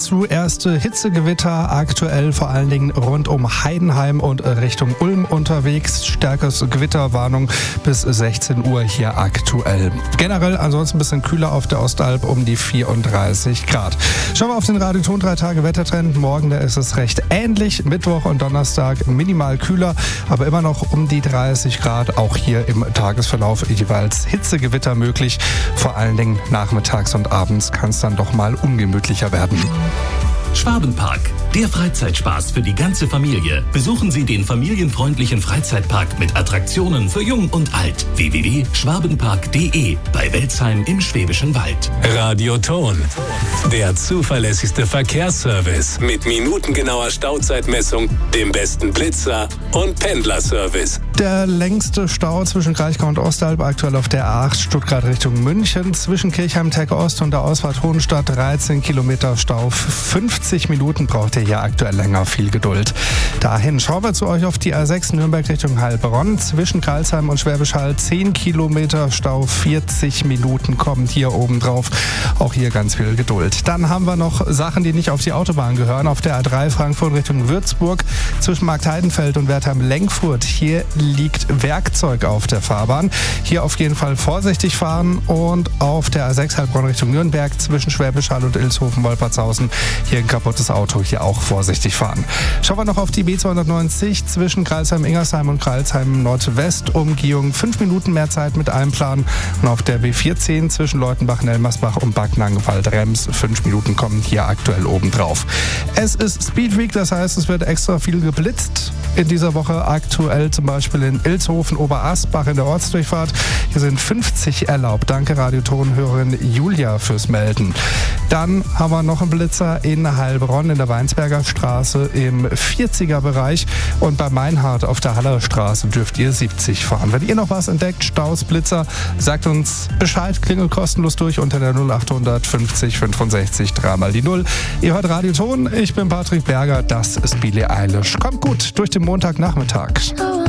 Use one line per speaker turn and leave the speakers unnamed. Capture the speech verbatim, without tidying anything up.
dazu erste Hitzegewitter, aktuell vor allen Dingen rund um Heidenheim und Richtung Ulm unterwegs. Stärkes Gewitterwarnung bis sechzehn Uhr hier aktuell. Generell ansonsten ein bisschen kühler auf der Ostalb, um die vierunddreißig Grad. Schauen wir auf den Radioton drei Tage Wettertrend. Morgen, da ist es recht ähnlich. Mittwoch und Donnerstag minimal kühler, aber immer noch um die dreißig Grad. Auch hier im Tagesverlauf jeweils Hitzegewitter möglich. Vor allen Dingen nachmittags und abends kann es dann doch mal ungemütlicher werden.
Schwabenpark, der Freizeitspaß für die ganze Familie. Besuchen Sie den familienfreundlichen Freizeitpark mit Attraktionen für Jung und Alt. w w w punkt schwabenpark punkt de bei Welzheim im Schwäbischen Wald.
Radioton, der zuverlässigste Verkehrsservice mit minutengenauer Stauzeitmessung, dem besten Blitzer und Pendlerservice.
Der längste Stau zwischen Kraichgau und Ostalb aktuell auf der A acht Stuttgart Richtung München. Zwischen Kirchheim-Tech Ost und der Ausfahrt Hohenstadt dreizehn Kilometer Stau. fünfzig Minuten braucht ihr hier aktuell länger. Viel Geduld. Dahin schauen wir zu euch auf die A sechs Nürnberg Richtung Heilbronn. Zwischen Karlsheim und Schwäbisch Hall zehn Kilometer Stau. vierzig Minuten kommt hier oben drauf. Auch hier ganz viel Geduld. Dann haben wir noch Sachen, die nicht auf die Autobahn gehören. Auf der A drei Frankfurt Richtung Würzburg zwischen Marktheidenfeld und Wertheim-Lenkfurt. Hier liegt Werkzeug auf der Fahrbahn. Hier auf jeden Fall vorsichtig fahren. Und auf der A sechs Heilbronn Richtung Nürnberg zwischen Schwäbisch Hall und Ilshofen-Wolpertshausen hier ein kaputtes Auto. Hier auch vorsichtig fahren. Schauen wir noch auf die B zweihundertneunzig zwischen Kreilsheim-Ingersheim und Kreilsheim-Nordwest-Umgehung. Fünf Minuten mehr Zeit mit Einplan. Und auf der B vierzehn zwischen Leutenbach-Nelmersbach und Backnang-Waldrems. Fünf Minuten kommen hier aktuell oben drauf. Es ist Speed Week, das heißt, es wird extra viel geblitzt. In dieser Woche aktuell zum Beispiel in Ilshofen, Oberasbach in der Ortsdurchfahrt. Hier sind fünfzig erlaubt. Danke Radiotonhörerin Julia fürs Melden. Dann haben wir noch einen Blitzer in Heilbronn in der Weinsberger Straße im vierziger Bereich. Und bei Meinhardt auf der Haller Straße dürft ihr siebzig fahren. Wenn ihr noch was entdeckt, Staus, Blitzer, sagt uns Bescheid, klingelt kostenlos durch unter der null achthundert fünfzig fünfundsechzig dreimal die null. Ihr hört Radioton, ich bin Patrick Berger, das ist Billie Eilish. Kommt gut durch den Montagnachmittag.